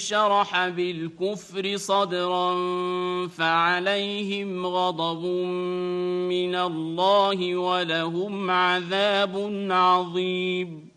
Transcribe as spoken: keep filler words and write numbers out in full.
شرح بالكفر صدرا فعليهم غضب من الله ولهم عذاب عظيم.